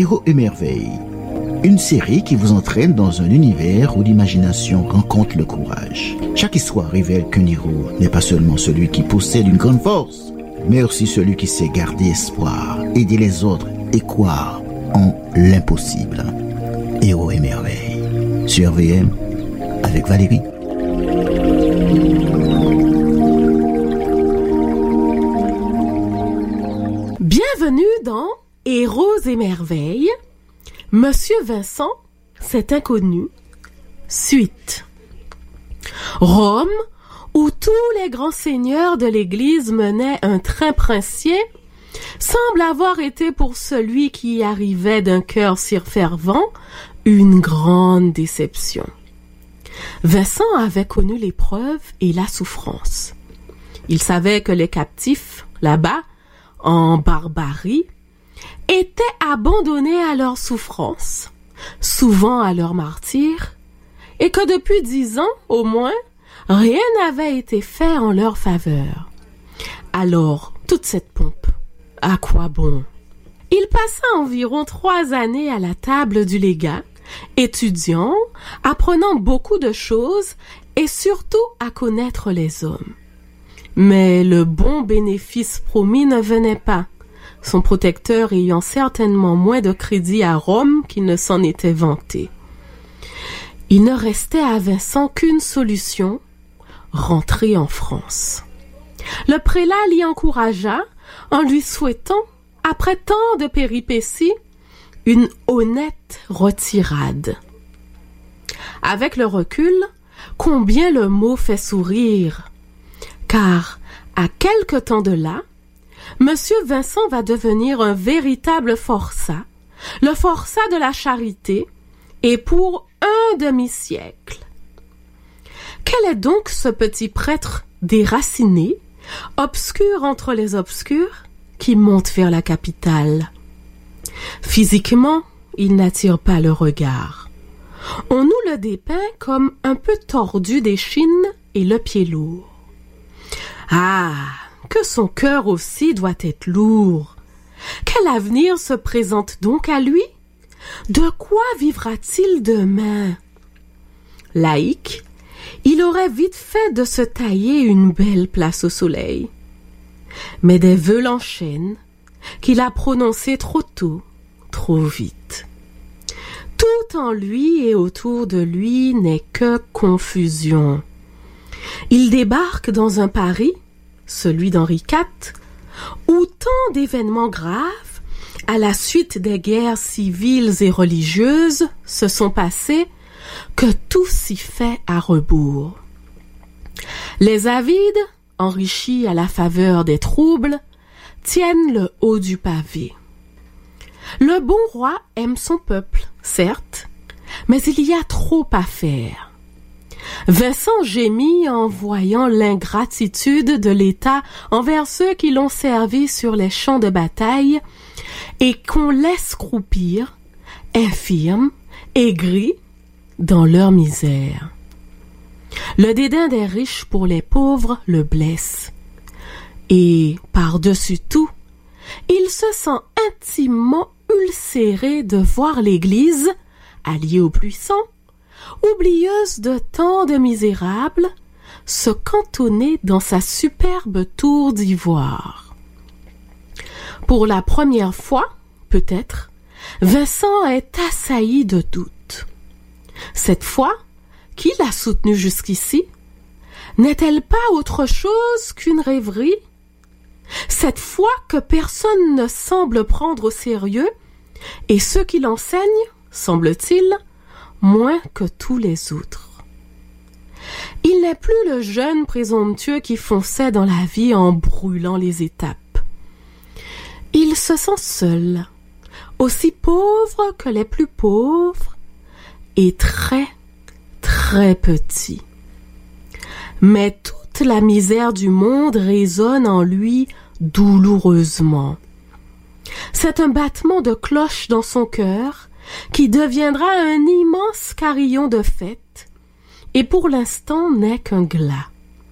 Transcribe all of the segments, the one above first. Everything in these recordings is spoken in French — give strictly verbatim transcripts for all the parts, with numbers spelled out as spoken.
Héros et Merveilles, une série qui vous entraîne dans un univers où l'imagination rencontre le courage. Chaque histoire révèle qu'un héros n'est pas seulement celui qui possède une grande force, mais aussi celui qui sait garder espoir, aider les autres et croire en l'impossible. Héros et Merveilles, sur V M, avec Valérie. Bienvenue dans Héros et Merveilles. Monsieur Vincent, cet inconnu. Suite. Rome, où tous les grands seigneurs de l'Église menaient un train princier, semble avoir été pour celui qui y arrivait d'un cœur si fervent une grande déception. Vincent avait connu l'épreuve et la souffrance. Il savait que les captifs, là-bas, en barbarie, étaient abandonnés à leur souffrance, souvent à leur martyre, et que depuis dix ans, au moins, rien n'avait été fait en leur faveur. Alors, toute cette pompe, à quoi bon? Il passa environ trois années à la table du légat, étudiant, apprenant beaucoup de choses et surtout à connaître les hommes. Mais le bon bénéfice promis ne venait pas, son protecteur ayant certainement moins de crédit à Rome qu'il ne s'en était vanté. Il ne restait à Vincent qu'une solution, rentrer en France. Le prélat l'y encouragea en lui souhaitant, après tant de péripéties, une honnête retirade. Avec le recul, combien le mot fait sourire, car à quelque temps de là, Monsieur Vincent va devenir un véritable forçat, le forçat de la charité, et pour un demi-siècle. Quel est donc ce petit prêtre déraciné, obscur entre les obscurs, qui monte vers la capitale? Physiquement, il n'attire pas le regard. On nous le dépeint comme un peu tordu d'échine et le pied lourd. Ah, que son cœur aussi doit être lourd. Quel avenir se présente donc à lui? De quoi vivra-t-il demain? Laïque, il aurait vite fait de se tailler une belle place au soleil. Mais des vœux l'enchaînent, qu'il a prononcés trop tôt, trop vite. Tout en lui et autour de lui n'est que confusion. Il débarque dans un Paris, celui d'Henri quatre, où tant d'événements graves, à la suite des guerres civiles et religieuses, se sont passés, que tout s'y fait à rebours. Les avides, enrichis à la faveur des troubles, tiennent le haut du pavé. Le bon roi aime son peuple, certes, mais il y a trop à faire. Vincent gémit en voyant l'ingratitude de l'État envers ceux qui l'ont servi sur les champs de bataille et qu'on laisse croupir, infirmes, aigris, dans leur misère. Le dédain des riches pour les pauvres le blesse. Et, par-dessus tout, il se sent intimement ulcéré de voir l'Église, alliée aux puissants, oublieuse de tant de misérables, se cantonner dans sa superbe tour d'ivoire. Pour la première fois, peut-être, Vincent est assailli de doutes. Cette foi, qui l'a soutenue jusqu'ici, n'est-elle pas autre chose qu'une rêverie? Cette foi que personne ne semble prendre au sérieux, et ceux qui l'enseignent, semble-t-il, moins que tous les autres. Il n'est plus le jeune présomptueux qui fonçait dans la vie en brûlant les étapes. Il se sent seul, aussi pauvre que les plus pauvres, et très, très petit. Mais toute la misère du monde résonne en lui douloureusement. C'est un battement de cloche dans son cœur qui deviendra un immense carillon de fête, et pour l'instant n'est qu'un glas.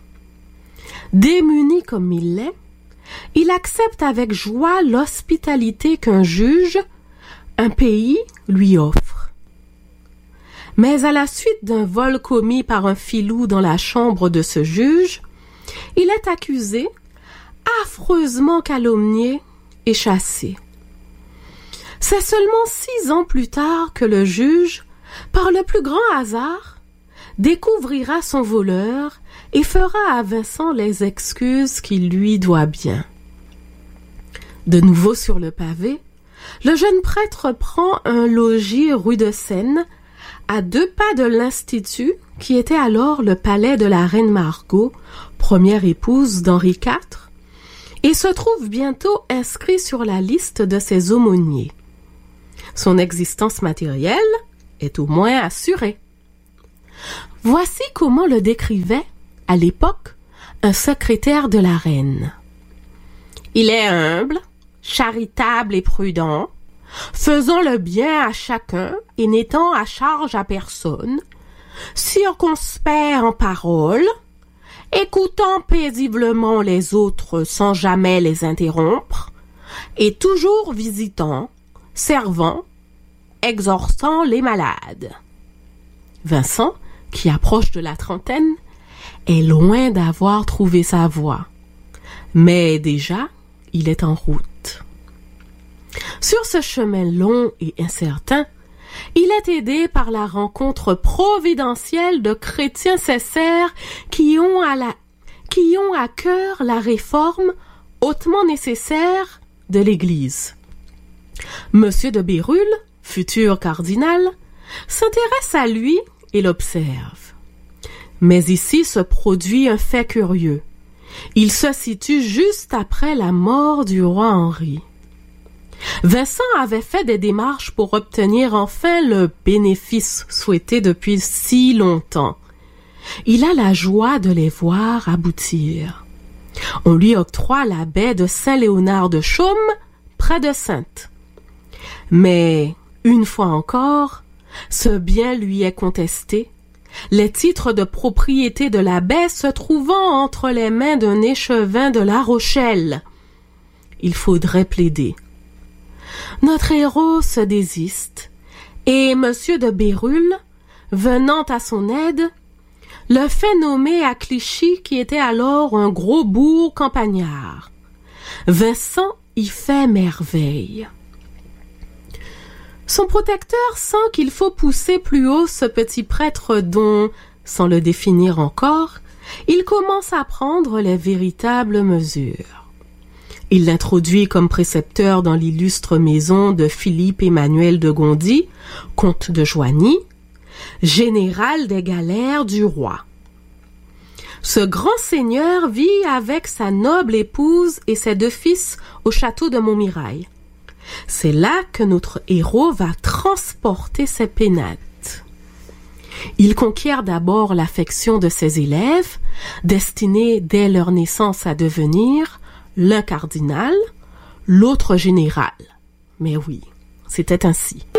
Démuni comme il l'est, il accepte avec joie l'hospitalité qu'un juge, un pays lui offre. Mais à la suite d'un vol commis par un filou dans la chambre de ce juge, il est accusé, affreusement calomnié et chassé. C'est seulement six ans plus tard que le juge, par le plus grand hasard, découvrira son voleur et fera à Vincent les excuses qu'il lui doit bien. De nouveau sur le pavé, le jeune prêtre prend un logis rue de Seine, à deux pas de l'Institut, qui était alors le palais de la reine Margot, première épouse d'Henri quatre, et se trouve bientôt inscrit sur la liste de ses aumôniers. Son existence matérielle est au moins assurée. Voici comment le décrivait, à l'époque, un secrétaire de la reine. Il est humble, charitable et prudent, faisant le bien à chacun et n'étant à charge à personne, circonspect en parole, écoutant paisiblement les autres sans jamais les interrompre, et toujours visitant, servant, exhortant les malades. Vincent, qui approche de la trentaine, est loin d'avoir trouvé sa voie, mais déjà, il est en route. Sur ce chemin long et incertain, il est aidé par la rencontre providentielle de chrétiens sincères qui ont à la, qui ont à cœur la réforme hautement nécessaire de l'Église. Monsieur de Bérulle, futur cardinal, s'intéresse à lui et l'observe. Mais ici se produit un fait curieux. Il se situe juste après la mort du roi Henri. Vincent avait fait des démarches pour obtenir enfin le bénéfice souhaité depuis si longtemps. Il a la joie de les voir aboutir. On lui octroie la baie de Saint-Léonard de Chaume, près de Saintes. Mais, une fois encore, ce bien lui est contesté, les titres de propriété de la baie se trouvant entre les mains d'un échevin de La Rochelle. Il faudrait plaider. Notre héros se désiste, et Monsieur de Bérulle, venant à son aide, le fait nommer à Clichy, qui était alors un gros bourg campagnard. Vincent y fait merveille. Son protecteur sent qu'il faut pousser plus haut ce petit prêtre dont, sans le définir encore, il commence à prendre les véritables mesures. Il l'introduit comme précepteur dans l'illustre maison de Philippe Emmanuel de Gondi, comte de Joigny, général des galères du roi. Ce grand seigneur vit avec sa noble épouse et ses deux fils au château de Montmirail. C'est là que notre héros va transporter ses pénates. Il conquiert d'abord l'affection de ses élèves, destinés dès leur naissance à devenir l'un cardinal, l'autre général. Mais oui, c'était ainsi.